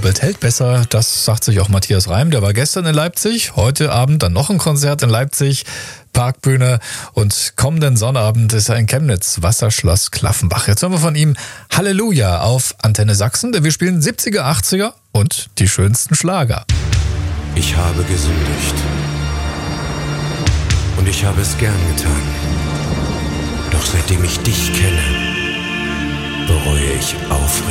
doppelt hält besser. Das sagt sich auch Matthias Reim. Der war gestern in Leipzig, heute Abend dann noch ein Konzert in Leipzig, Parkbühne, und kommenden Sonnabend ist er in Chemnitz, Wasserschloss Klaffenbach. Jetzt hören wir von ihm Halleluja auf Antenne Sachsen, denn wir spielen 70er, 80er und die schönsten Schlager. Ich habe gesündigt und ich habe es gern getan. Doch seitdem ich dich kenne, bereue ich aufrichtig.